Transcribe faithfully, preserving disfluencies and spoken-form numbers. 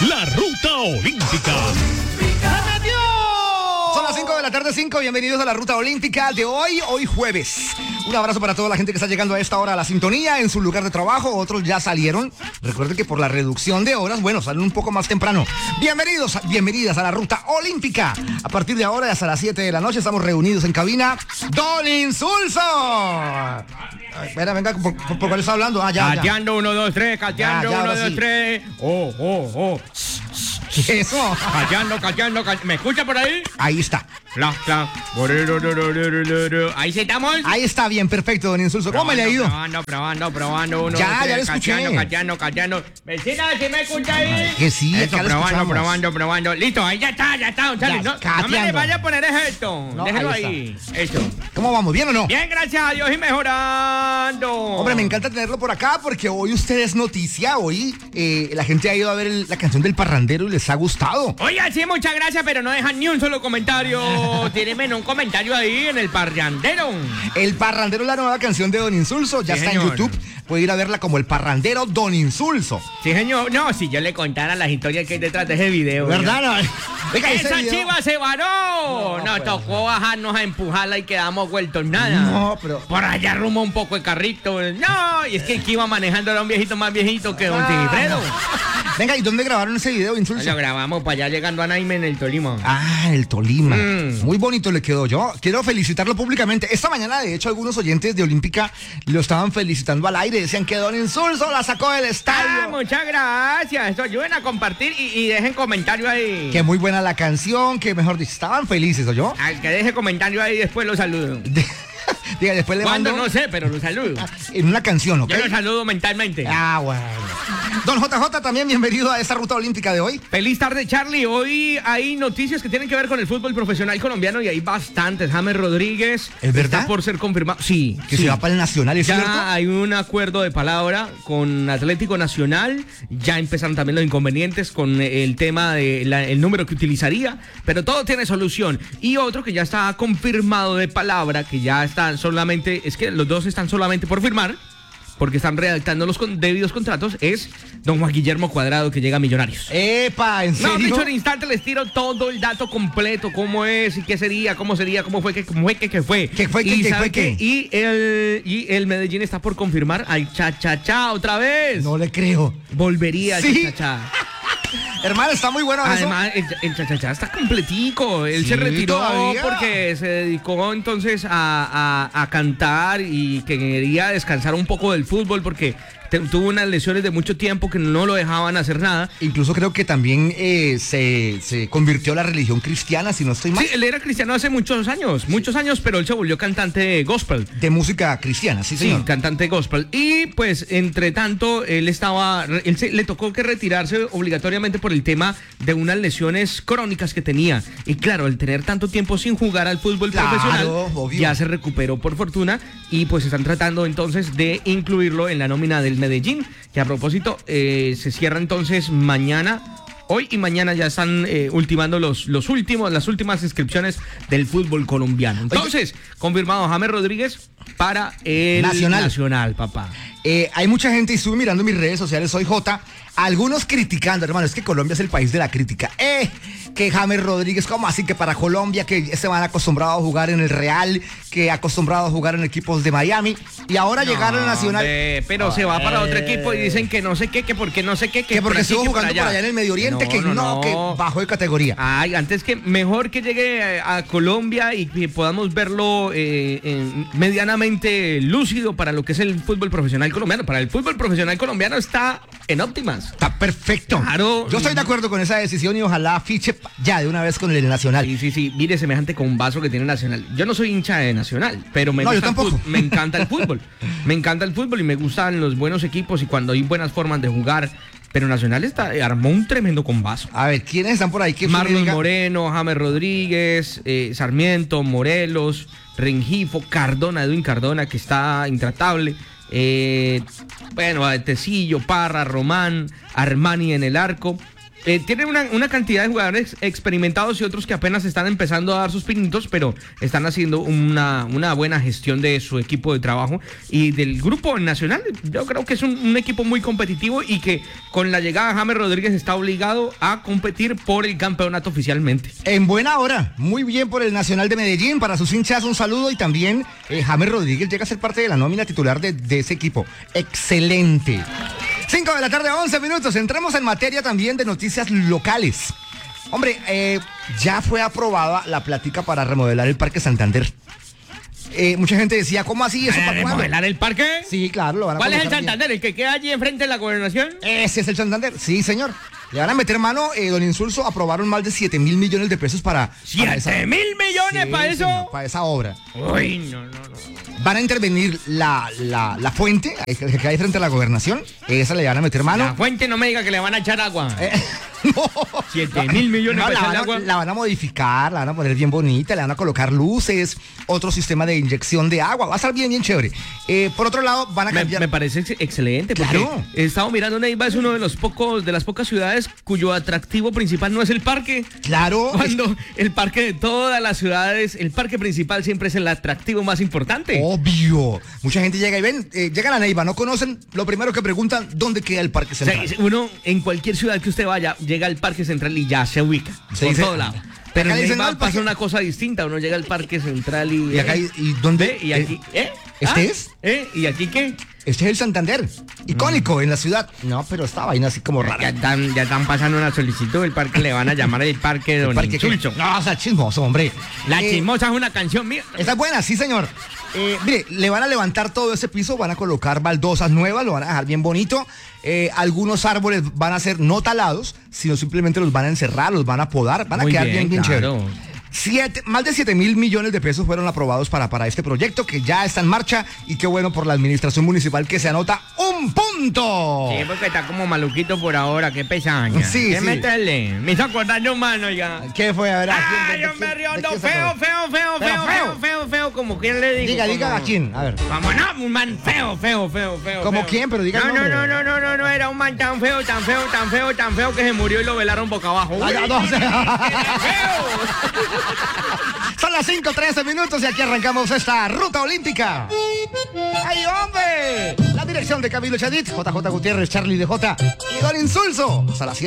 La Ruta Olímpica. Son las cinco de la tarde, cinco. Bienvenidos a la Ruta Olímpica de hoy, hoy jueves. Un abrazo para toda la gente que está llegando a esta hora a la sintonía en su lugar de trabajo. Otros ya salieron. Recuerden que por la reducción de horas, bueno, salen un poco más temprano. Bienvenidos, bienvenidas a la Ruta Olímpica. A partir de ahora, hasta las siete de la noche, estamos reunidos en cabina. ¡Don Insulso! Ay, espera, venga, ¿por, por, por cuál está hablando? Ah, ya, Cateando, uno, dos, tres, cateando, Ya, ya, uno, ahora dos, sí. tres. Oh, oh, oh. ¿Qué es eso? Cateando, cateando, cateando. ¿Me escucha por ahí? Ahí está. Cla, cla. Ahí sí estamos. Ahí está bien, perfecto, don Insulso. ¿Cómo me le ha ido? Probando, probando, probando. Uno, Ya, dos, ya tres, lo escuché. Cateando, cateando, cateando. Vecina, ¿sí me escucha ahí? Que sí, Eso, acá lo probando, escuchamos. probando, probando. Listo, ahí ya está, ya está, don Charlie. Ya, No, no me cateando. le vaya a poner esto. No, Déjelo ahí ahí. Eso. ¿Cómo vamos? ¿Bien o no? Bien, gracias a Dios y mejorando. Hombre, me encanta tenerlo por acá porque hoy usted es noticia. Hoy eh, la gente ha ido a ver el- la canción del Parrandero y les ha gustado. Oiga, sí, muchas gracias, pero no dejan ni un solo comentario. Tírenme un comentario ahí en el parrandero. El Parrandero es la nueva canción de Don Insulso. Ya Sí, está señor. en YouTube. Puede ir a verla como el Parrandero Don Insulso. Sí, señor. No, si yo le contara las historias que hay detrás de ese video. ¿Verdad? No? Venga, ese ¡Esa video- chiva se varó! No, Nos pues. tocó bajarnos a empujarla y quedamos vueltos nada. No, pero- Por allá rumó un poco el carrito. No, y es que el que iba manejando era un viejito más viejito que Don Ah, Sigifredo. Venga, ¿y dónde grabaron ese video, Insulso? Lo grabamos para allá llegando a Naime en el Tolima. Ah, el Tolima. Mm. Muy bonito le quedó. Yo quiero felicitarlo públicamente. Esta mañana, de hecho, algunos oyentes de Olímpica lo estaban felicitando al aire. Decían que Don Insulso la sacó del Ah, estadio. muchas gracias. Esto ayuden a compartir y, y dejen comentario ahí. Que muy buena la canción, que mejor dicho, estaban felices, ¿oyó? Al que deje comentario ahí después lo saludo. Diga, después le ¿Cuándo? mando No sé, pero lo saludo. en una canción, ¿ok? Yo lo saludo mentalmente. Ah, bueno. Don J J, también bienvenido a esta Ruta Olímpica de hoy. Feliz tarde, Charlie. Hoy hay noticias que tienen que ver con el fútbol profesional colombiano y hay bastantes. James Rodríguez ¿Es verdad? está por ser confirmado. Sí, Que sí. se va para el Nacional, ¿es Ya cierto? hay un acuerdo de palabra con Atlético Nacional. Ya empezaron también los inconvenientes con el tema del número que utilizaría, pero todo tiene solución. Y otro que ya está confirmado de palabra, que ya está solamente, es que los dos están solamente por firmar, porque están redactando los con- debidos contratos, es don Juan Guillermo Cuadrado, que llega a Millonarios. Epa, ¿en No, serio? dicho en instante les tiro todo el dato completo, cómo es y qué sería, cómo sería, cómo fue, qué, cómo fue, qué, qué fue. ¿Qué fue, qué, y qué ¿sabe fue, qué? Y el, y el Medellín está por confirmar al cha-cha-cha otra vez. No le creo. Volvería Sí. al cha-cha-cha. Hermano, está muy bueno eso. Además, el, el cha-cha-cha está completico. Él Sí, se retiró todavía. porque se dedicó entonces a, a- a cantar y que quería descansar un poco del fútbol porque te- tuvo unas lesiones de mucho tiempo que no lo dejaban hacer nada. Incluso creo que también eh, se, se convirtió a la religión cristiana, si no estoy mal. Sí, él era cristiano hace muchos años, muchos años, pero él se volvió cantante gospel. De música cristiana, sí, Sí, señor. cantante gospel. Y pues, entre tanto, él estaba, él se, le tocó que retirarse obligatoriamente por el tema de unas lesiones crónicas que tenía. Y claro, al tener tanto tiempo sin jugar al fútbol Claro, profesional, obvio. ya se recuperó por fortuna y pues están tratando entonces de incluirlo en la nómina del Medellín, que a propósito eh, se cierra entonces mañana. Hoy y mañana ya están eh, ultimando los, los últimos, las últimas inscripciones del fútbol colombiano. Entonces, confirmado James Rodríguez para el Nacional. Nacional, papá. Eh, hay mucha gente, y estuve mirando mis redes sociales, soy J, algunos criticando, hermano, es que Colombia es el país de la crítica. Eh, que James Rodríguez, ¿cómo así que para Colombia, que se van acostumbrados a jugar en el Real, que acostumbrados a jugar en equipos de Miami, y ahora llegaron al Nacional? Hombre, pero se va para otro equipo y dicen que no sé qué, que porque no sé qué, que, Que porque por aquí, estuvo que jugando por allá en el Medio Oriente, que no, que bajó de categoría. Ay, antes que mejor que llegue a Colombia y que podamos verlo eh, en- medianamente lúcido para lo que es el fútbol profesional colombiano. Para el fútbol profesional colombiano está en óptimas. Está perfecto. Claro. Yo estoy de acuerdo con esa decisión y ojalá fiche ya de una vez con el Nacional. Sí, sí, sí. Mire, semejante con un vaso que tiene Nacional. Yo no soy hincha de Nacional, pero me, No, yo gusta el tampoco. fut- me encanta el fútbol. Me encanta el fútbol y me gustan los buenos equipos y cuando hay buenas formas de jugar. Pero Nacional está, armó un tremendo combazo. A ver, ¿quiénes están por ahí? ¿Qué usted me Marlon diga? Moreno, James Rodríguez, eh, Sarmiento, Morelos, Rengifo, Cardona, Edwin Cardona, que está intratable. Eh, bueno, Tecillo, Parra, Román, Armani en el arco. Eh, tienen una, una cantidad de jugadores experimentados y otros que apenas están empezando a dar sus pinitos, pero están haciendo una, una buena gestión de su equipo de trabajo y del grupo nacional. Yo creo que es un, un equipo muy competitivo y que con la llegada de James Rodríguez está obligado a competir por el campeonato oficialmente. En buena hora, muy bien por el Nacional de Medellín. Para sus hinchas un saludo y también eh, James Rodríguez llega a ser parte de la nómina titular de, de ese equipo. Excelente. cinco de la tarde, once minutos. Entremos en materia también de noticias locales. Hombre, eh, ya fue aprobada la plática para remodelar el Parque Santander. Eh, mucha gente decía, ¿cómo así? ¿Eso para remodelar el parque? Sí, claro, lo van a ¿Cuál es el colocar Santander? bien. ¿El que queda allí enfrente de la gobernación? Ese es el Santander, sí, señor. Le van a meter mano, eh, don Insulso, aprobaron más de siete mil millones de pesos para... ¿siete mil millones sí, para eso? Señor, para esa obra. Uy, no, no, no. Van a intervenir la, la, la fuente, que queda ahí frente a la gobernación. Esa le van a meter mano. La fuente no me diga que le van a echar agua. Eh, no. Siete mil millones No, para la, echarle van a, agua. la van a modificar, la van a poner bien bonita, le van a colocar luces, otro sistema de inyección de agua. Va a estar bien, bien chévere. Eh, por otro lado, van a Me, cambiar... me parece ex- excelente porque Claro. he estado mirando, Neiva es uno de los pocos de las pocas ciudades cuyo atractivo principal no es el parque. Claro. Cuando el parque de todas las ciudades, el parque principal siempre es el atractivo más importante. Obvio. Mucha gente llega y ven, eh, llegan a Neiva, no conocen, lo primero que preguntan, ¿dónde queda el Parque O sea, Central? uno en cualquier ciudad que usted vaya, llega al parque central y ya se ubica. Se por dice- todo lado. Pero acá en dicen, Neiva no, el parque- pasa una cosa distinta. Uno llega al parque central y... Y acá, ¿y, y dónde? ¿Y aquí? ¿Eh? ¿Este ¿Ah? es? ¿Eh? ¿Y aquí qué? Este es el Santander, icónico en la ciudad. No, pero esta vaina así como Ya rara. están, ya están pasando una solicitud. El parque le van a llamar el parque de ¿El Don parque qué? Insulso. No, o sea, chismoso, hombre. La Eh, chismosa es una canción mía. Esta es buena, sí, señor. Eh, mire, le van a levantar todo ese piso, van a colocar baldosas nuevas, lo van a dejar bien bonito. Eh, algunos árboles van a ser no talados, sino simplemente los van a encerrar, los van a podar, van a Muy quedar bien, bien, claro. chévere. Siete, más de siete mil millones de pesos fueron aprobados para, para este proyecto que ya está en marcha y qué bueno por la administración municipal que se anota un punto. Sí, porque está como maluquito por ahora, qué pesaña. Sí, ¿Qué sí. meterle? Me hizo acordar de humano ya. ¿Qué fue? A ver, ¿a quién- ¡Ay, de- de yo me quién- río de feo, quién se feo, acordó? feo, feo, Pero feo, feo. feo, feo, feo, como quién le digo. Diga, diga Como- a quién, a ver. Como no, un man feo, feo, feo, feo. ¿Como feo. quién? Pero diga el no, no, nombre. no, no, no, no, no, era un man tan feo, tan feo, tan feo, tan feo que se murió y lo velaron boca abajo. Ay, Uy, no, no, era feo. Son las cinco trece minutos y aquí arrancamos esta ruta olímpica. ¡Ay, hombre! La dirección de Camilo Chadit, J J Gutiérrez, Charlie D J y Don Insulso. Hasta las siete.